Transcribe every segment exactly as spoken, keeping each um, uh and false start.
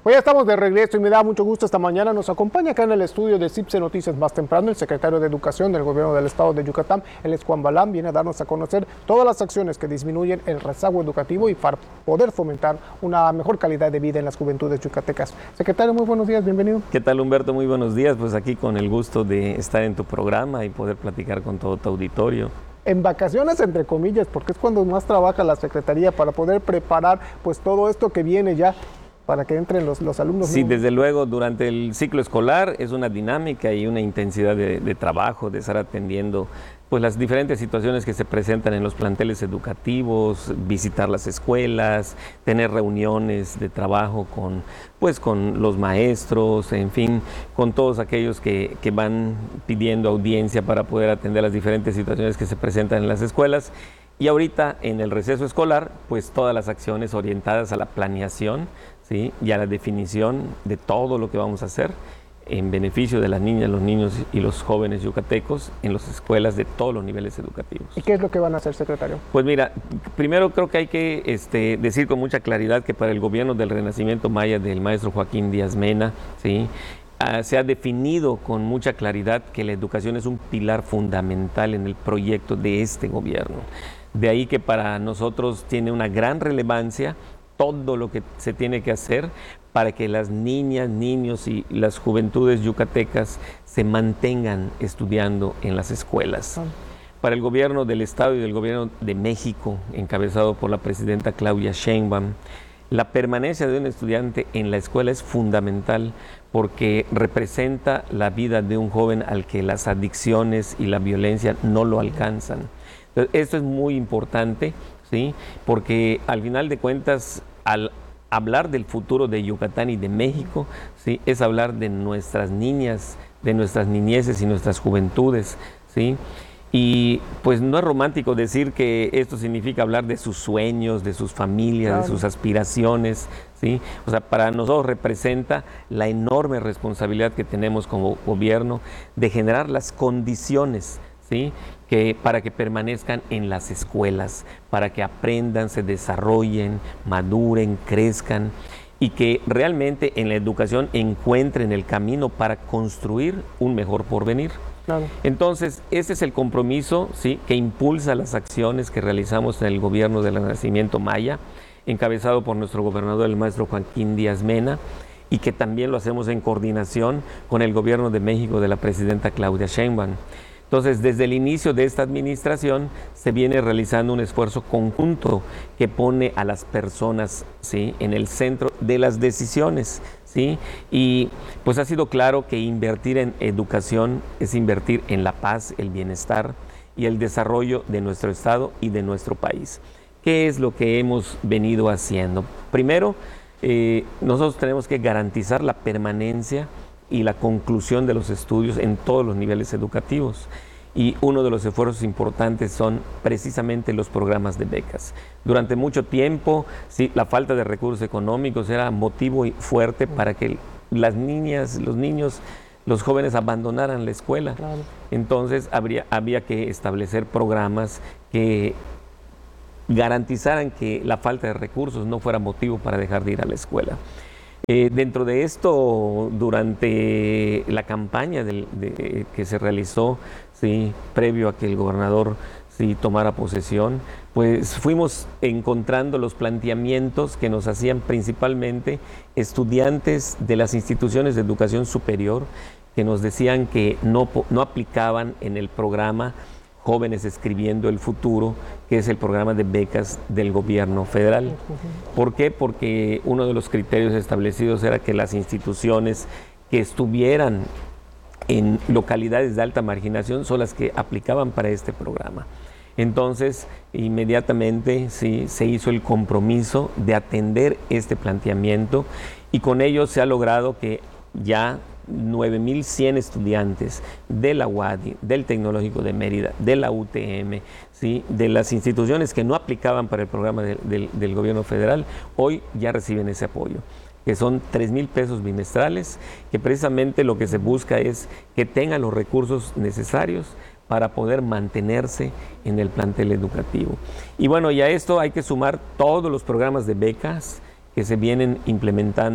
Hoy ya estamos de regreso y me da mucho gusto esta mañana. Nos acompaña acá en el estudio de CIPSE Noticias más temprano el secretario de Educación del Gobierno del Estado de Yucatán. Él es Juan Balán, viene a darnos a conocer todas las acciones que disminuyen el rezago educativo y para poder fomentar una mejor calidad de vida en las juventudes yucatecas. Secretario, muy buenos días, bienvenido. ¿Qué tal, Humberto? Muy buenos días. Pues aquí con el gusto de estar en tu programa y poder platicar con todo tu auditorio. En vacaciones, entre comillas, porque es cuando más trabaja la Secretaría para poder preparar pues todo esto que viene ya para que entren los, los alumnos. Sí, desde luego, durante el ciclo escolar es una dinámica y una intensidad de, de trabajo, de estar atendiendo pues las diferentes situaciones que se presentan en los planteles educativos, visitar las escuelas, tener reuniones de trabajo con, pues, con los maestros, en fin, con todos aquellos que, que van pidiendo audiencia para poder atender las diferentes situaciones que se presentan en las escuelas. Y ahorita en el receso escolar, pues todas las acciones orientadas a la planeación, ¿sí?, y a la definición de todo lo que vamos a hacer en beneficio de las niñas, los niños y los jóvenes yucatecos en las escuelas de todos los niveles educativos. ¿Y qué es lo que van a hacer, secretario? Pues mira, primero creo que hay que este, decir con mucha claridad que para el gobierno del Renacimiento Maya del maestro Joaquín Díaz Mena, ¿sí?, uh, se ha definido con mucha claridad que la educación es un pilar fundamental en el proyecto de este gobierno. De ahí que para nosotros tiene una gran relevancia todo lo que se tiene que hacer para que las niñas, niños y las juventudes yucatecas se mantengan estudiando en las escuelas. Para el gobierno del Estado y del gobierno de México, encabezado por la presidenta Claudia Sheinbaum, la permanencia de un estudiante en la escuela es fundamental porque representa la vida de un joven al que las adicciones y la violencia no lo alcanzan. Entonces, esto es muy importante, ¿sí?, porque al final de cuentas, al hablar del futuro de Yucatán y de México, ¿sí?, es hablar de nuestras niñas, de nuestras niñeces y nuestras juventudes, ¿sí? Y pues no es romántico decir que esto significa hablar de sus sueños, de sus familias, claro, de sus aspiraciones, ¿sí? O sea, para nosotros representa la enorme responsabilidad que tenemos como gobierno de generar las condiciones, ¿sí?, que para que permanezcan en las escuelas, para que aprendan, se desarrollen, maduren, crezcan y que realmente en la educación encuentren el camino para construir un mejor porvenir. Claro. Entonces, ese es el compromiso, ¿sí?, que impulsa las acciones que realizamos en el gobierno del Renacimiento Maya, encabezado por nuestro gobernador, el maestro Joaquín Díaz Mena, y que también lo hacemos en coordinación con el gobierno de México de la presidenta Claudia Sheinbaum. Entonces, desde el inicio de esta administración se viene realizando un esfuerzo conjunto que pone a las personas, ¿sí?, en el centro de las decisiones, ¿sí? Y pues ha sido claro que invertir en educación es invertir en la paz, el bienestar y el desarrollo de nuestro estado y de nuestro país. ¿Qué es lo que hemos venido haciendo? Primero, eh, nosotros tenemos que garantizar la permanencia y la conclusión de los estudios en todos los niveles educativos. Y uno de los esfuerzos importantes son precisamente los programas de becas. Durante mucho tiempo, sí, la falta de recursos económicos era motivo fuerte para que las niñas, los niños, los jóvenes abandonaran la escuela. Claro. Entonces habría, había que establecer programas que garantizaran que la falta de recursos no fuera motivo para dejar de ir a la escuela. Eh, dentro de esto, durante la campaña del, de, que se realizó, sí, previo a que el gobernador, sí, tomara posesión, pues fuimos encontrando los planteamientos que nos hacían principalmente estudiantes de las instituciones de educación superior, que nos decían que no, no aplicaban en el programa Jóvenes Escribiendo el Futuro, que es el programa de becas del gobierno federal. ¿Por qué? Porque uno de los criterios establecidos era que las instituciones que estuvieran en localidades de alta marginación son las que aplicaban para este programa. Entonces, inmediatamente sí, se hizo el compromiso de atender este planteamiento y con ello se ha logrado que ya nueve mil cien estudiantes de la U A D I, del Tecnológico de Mérida, de la U T M, ¿sí?, de las instituciones que no aplicaban para el programa de, de, del gobierno federal, hoy ya reciben ese apoyo, que son tres mil pesos bimestrales, que precisamente lo que se busca es que tengan los recursos necesarios para poder mantenerse en el plantel educativo. Y bueno, y a esto hay que sumar todos los programas de becas que se vienen implementando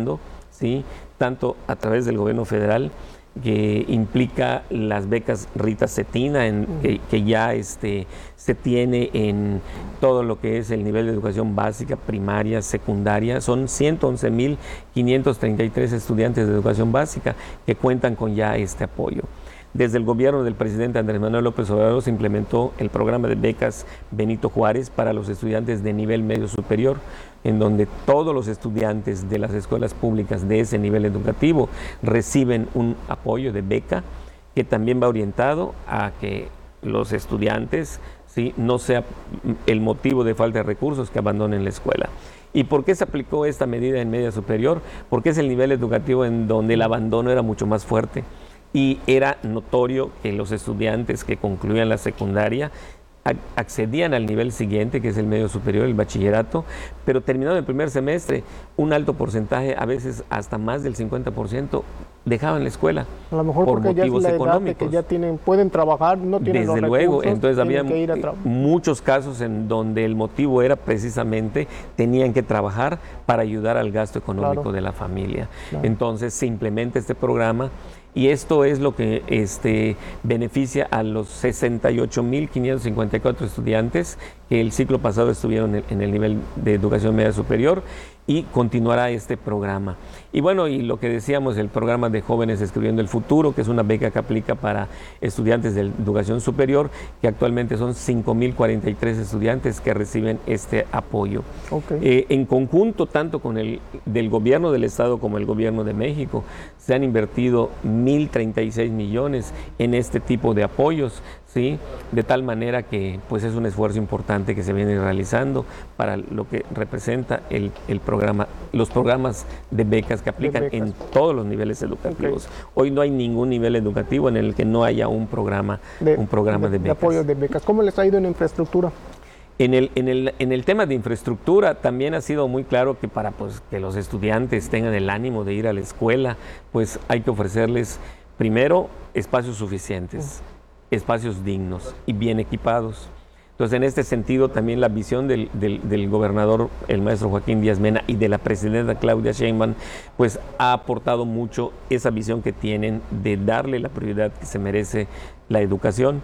¿sí? Tanto a través del gobierno federal, que implica las becas Rita Cetina, en, que, que ya este, se tiene en todo lo que es el nivel de educación básica, primaria, secundaria. Son ciento once mil quinientos treinta y tres estudiantes de educación básica que cuentan con ya este apoyo. Desde el gobierno del presidente Andrés Manuel López Obrador se implementó el programa de becas Benito Juárez para los estudiantes de nivel medio superior, en donde todos los estudiantes de las escuelas públicas de ese nivel educativo reciben un apoyo de beca que también va orientado a que los estudiantes, ¿sí?, no sea el motivo de falta de recursos que abandonen la escuela. ¿Y por qué se aplicó esta medida en media superior? Porque es el nivel educativo en donde el abandono era mucho más fuerte. Y era notorio que los estudiantes que concluían la secundaria accedían al nivel siguiente, que es el medio superior, el bachillerato, pero terminado el primer semestre, un alto porcentaje, a veces hasta más del cincuenta por ciento, dejaban la escuela. A lo mejor por porque motivos ya es la edad de económicos. que ya tienen, pueden trabajar, no tienen Desde los luego, recursos, entonces había que ir a tra- muchos casos en donde el motivo era precisamente tenían que trabajar para ayudar al gasto económico Claro. de la familia. Claro. Entonces se implementa este programa. Y esto es lo que este, beneficia a los sesenta y ocho mil quinientos cincuenta y cuatro estudiantes que el ciclo pasado estuvieron en, en el nivel de educación media superior, y continuará este programa. Y bueno, y lo que decíamos, el programa de Jóvenes Escribiendo el Futuro, que es una beca que aplica para estudiantes de educación superior, que actualmente son cinco mil cuarenta y tres estudiantes que reciben este apoyo. Okay. Eh, en conjunto, tanto con el del gobierno del Estado como el gobierno de México, se han invertido mil treinta y seis millones en este tipo de apoyos, ¿sí? De tal manera que pues es un esfuerzo importante que se viene realizando para lo que representa el, el programa, los programas de becas que aplican becas. en todos los niveles educativos. Okay. Hoy no hay ningún nivel educativo en el que no haya un programa de, un programa de, de, de becas. De apoyo de becas. ¿Cómo les ha ido en infraestructura? En el, en, el, en el tema de infraestructura también ha sido muy claro que para pues, que los estudiantes tengan el ánimo de ir a la escuela, pues hay que ofrecerles primero espacios suficientes, uh. espacios dignos y bien equipados. Entonces, en este sentido, también la visión del, del, del gobernador, el maestro Joaquín Díaz Mena, y de la presidenta Claudia Sheinbaum, pues ha aportado mucho esa visión que tienen de darle la prioridad que se merece la educación.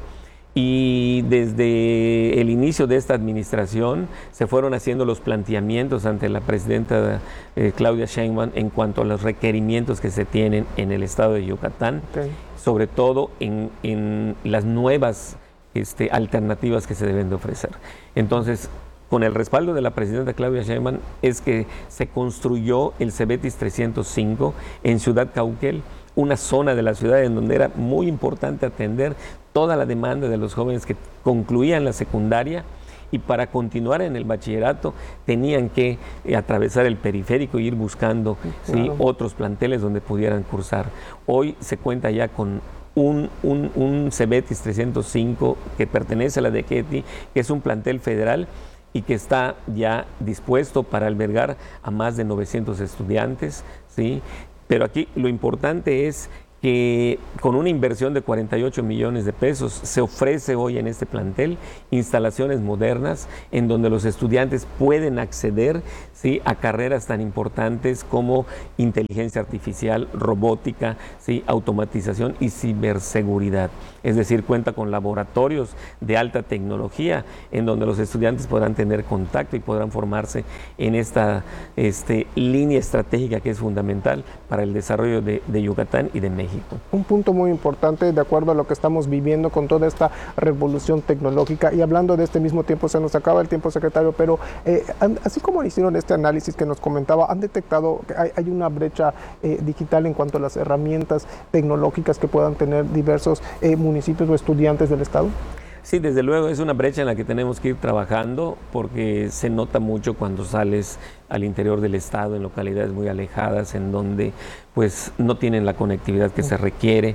Y desde el inicio de esta administración se fueron haciendo los planteamientos ante la presidenta eh, Claudia Sheinbaum en cuanto a los requerimientos que se tienen en el estado de Yucatán, okay. sobre todo en, en las nuevas este, alternativas que se deben de ofrecer. Entonces, con el respaldo de la presidenta Claudia Sheinbaum es que se construyó el Cebetis trescientos cinco en Ciudad Cauquel, una zona de la ciudad en donde era muy importante atender toda la demanda de los jóvenes que concluían la secundaria, y para continuar en el bachillerato tenían que eh, atravesar el periférico e ir buscando claro. ¿sí? otros planteles donde pudieran cursar. Hoy se cuenta ya con un, un, un Cebetis trescientos cinco que pertenece a la D E C E T I, que es un plantel federal y que está ya dispuesto para albergar a más de novecientos estudiantes, ¿sí? Pero aquí lo importante es que con una inversión de cuarenta y ocho millones de pesos se ofrece hoy en este plantel instalaciones modernas en donde los estudiantes pueden acceder, ¿sí? a carreras tan importantes como inteligencia artificial, robótica, ¿sí? automatización y ciberseguridad. Es decir, cuenta con laboratorios de alta tecnología en donde los estudiantes podrán tener contacto y podrán formarse en esta este, línea estratégica que es fundamental para el desarrollo de, de Yucatán y de México. Un punto muy importante de acuerdo a lo que estamos viviendo con toda esta revolución tecnológica, y hablando de este mismo tiempo, se nos acaba el tiempo, secretario, pero eh, así como hicieron este análisis que nos comentaba, han detectado que hay, hay una brecha eh, digital en cuanto a las herramientas tecnológicas que puedan tener diversos eh, municipios o estudiantes del estado. Sí, desde luego es una brecha en la que tenemos que ir trabajando, porque se nota mucho cuando sales al interior del estado, en localidades muy alejadas, en donde pues no tienen la conectividad que se requiere.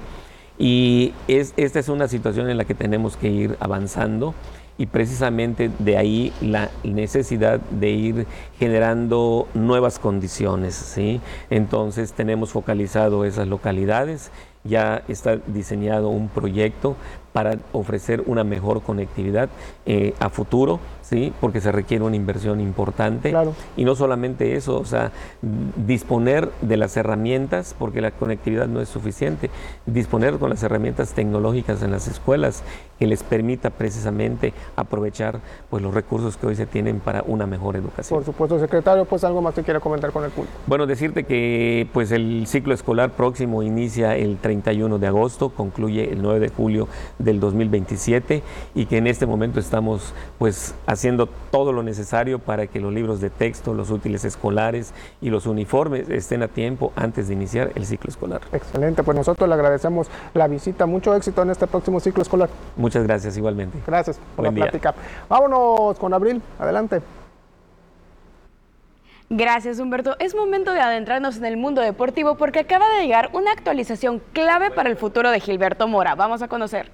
Y es, esta es una situación en la que tenemos que ir avanzando, y precisamente de ahí la necesidad de ir generando nuevas condiciones, ¿sí? Entonces tenemos focalizado esas localidades. Ya está diseñado un proyecto para ofrecer una mejor conectividad eh, a futuro, ¿sí? Porque se requiere una inversión importante. Claro. Y no solamente eso, o sea, disponer de las herramientas, porque la conectividad no es suficiente, disponer con las herramientas tecnológicas en las escuelas que les permita precisamente aprovechar pues, los recursos que hoy se tienen para una mejor educación. Por supuesto, secretario, pues algo más que quiera comentar con el público. Bueno, decirte que pues, el ciclo escolar próximo inicia el treinta y uno de agosto, concluye el nueve de julio del dos mil veintisiete y que en este momento estamos pues haciendo todo lo necesario para que los libros de texto, los útiles escolares y los uniformes estén a tiempo antes de iniciar el ciclo escolar. Excelente, pues nosotros le agradecemos la visita, mucho éxito en este próximo ciclo escolar. Muchas gracias igualmente. Gracias por Buen la día. plática. Vámonos con Abril, adelante. Gracias, Humberto. Es momento de adentrarnos en el mundo deportivo porque acaba de llegar una actualización clave para el futuro de Gilberto Mora. Vamos a conocer.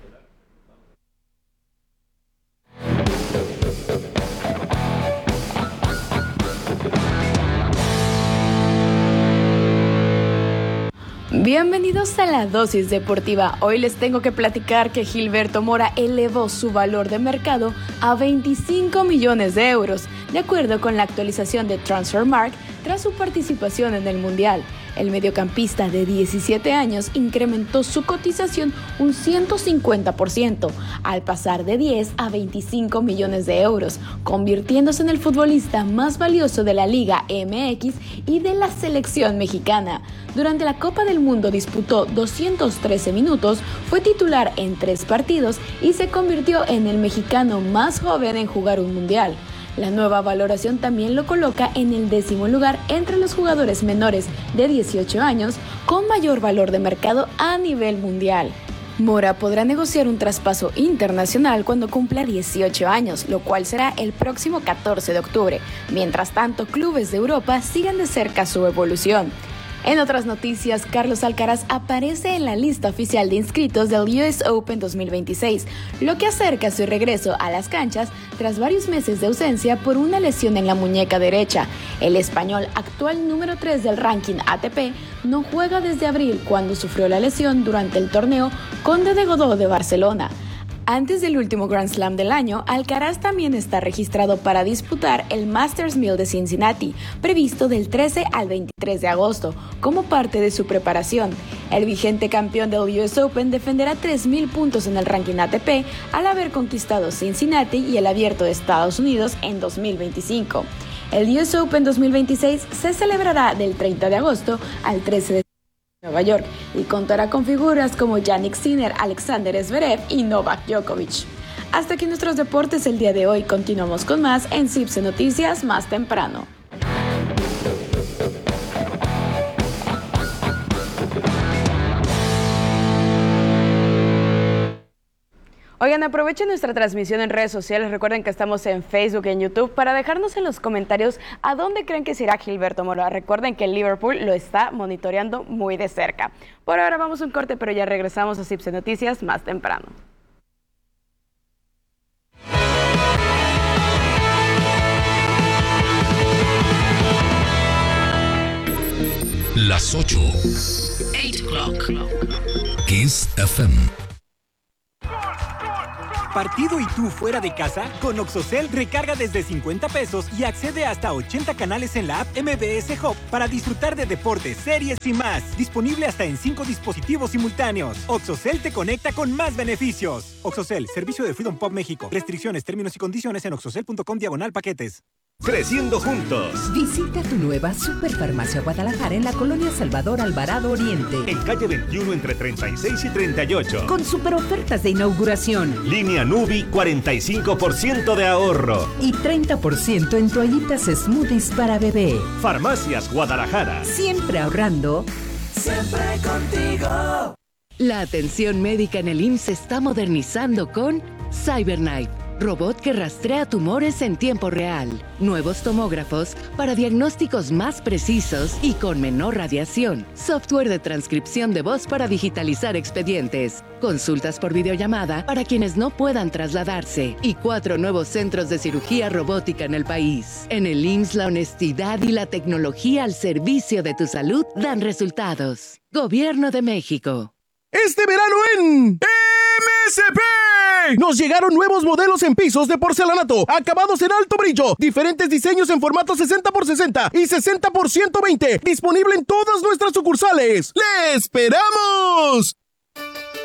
Bienvenidos a la dosis deportiva. Hoy les tengo que platicar que Gilberto Mora elevó su valor de mercado a veinticinco millones de euros, de acuerdo con la actualización de Transfermarkt tras su participación en el Mundial. El mediocampista de diecisiete años incrementó su cotización un ciento cincuenta por ciento, al pasar de diez a veinticinco millones de euros, convirtiéndose en el futbolista más valioso de la Liga M X y de la selección mexicana. Durante la Copa del Mundo disputó doscientos trece minutos, fue titular en tres partidos y se convirtió en el mexicano más joven en jugar un mundial. La nueva valoración también lo coloca en el décimo lugar entre los jugadores menores de dieciocho años con mayor valor de mercado a nivel mundial. Mora podrá negociar un traspaso internacional cuando cumpla dieciocho años, lo cual será el próximo catorce de octubre. Mientras tanto, clubes de Europa siguen de cerca su evolución. En otras noticias, Carlos Alcaraz aparece en la lista oficial de inscritos del U S Open dos mil veintiséis, lo que acerca su regreso a las canchas tras varios meses de ausencia por una lesión en la muñeca derecha. El español, actual número tres del ranking A T P, no juega desde abril cuando sufrió la lesión durante el torneo Conde de Godó de Barcelona. Antes del último Grand Slam del año, Alcaraz también está registrado para disputar el Masters mil de Cincinnati, previsto del trece al veintitrés de agosto, como parte de su preparación. El vigente campeón del U S Open defenderá tres mil puntos en el ranking A T P al haber conquistado Cincinnati y el Abierto de Estados Unidos en dos mil veinticinco. El U S Open dos mil veintiséis se celebrará del treinta de agosto al trece de Nueva York y contará con figuras como Jannik Sinner, Alexander Zverev y Novak Djokovic. Hasta aquí nuestros deportes el día de hoy. Continuamos con más en Cipse Noticias más temprano. Oigan, aprovechen nuestra transmisión en redes sociales. Recuerden que estamos en Facebook y en YouTube para dejarnos en los comentarios a dónde creen que se irá Gilberto Mora. Recuerden que el Liverpool lo está monitoreando muy de cerca. Por ahora vamos a un corte, pero ya regresamos a Cipse Noticias más temprano. Las ocho. eight o'clock. Kiss F M. ¿Partido y tú fuera de casa? Con Oxocel recarga desde cincuenta pesos y accede hasta ochenta canales en la app M B S Hub para disfrutar de deportes, series y más. Disponible hasta en cinco dispositivos simultáneos. Oxocel te conecta con más beneficios. Oxocel, servicio de Freedom Pop México. Restricciones, términos y condiciones en oxocel punto com diagonal paquetes. Creciendo juntos. Visita tu nueva Superfarmacia Guadalajara en la colonia Salvador Alvarado Oriente. En calle veintiuno entre treinta y seis y treinta y ocho. Con super ofertas de inauguración. Línea Nubi, cuarenta y cinco por ciento de ahorro. Y treinta por ciento en toallitas smoothies para bebé. Farmacias Guadalajara. Siempre ahorrando. Siempre contigo. La atención médica en el I M S S se está modernizando con CyberKnife, robot que rastrea tumores en tiempo real. Nuevos tomógrafos para diagnósticos más precisos y con menor radiación. Software de transcripción de voz para digitalizar expedientes. Consultas por videollamada para quienes no puedan trasladarse. Y cuatro nuevos centros de cirugía robótica en el país. En el I M S S, la honestidad y la tecnología al servicio de tu salud dan resultados. Gobierno de México. Este verano en M S P! Nos llegaron nuevos modelos en pisos de porcelanato, acabados en alto brillo, diferentes diseños en formato sesenta por sesenta y sesenta por ciento veinte, disponible en todas nuestras sucursales. ¡Le esperamos!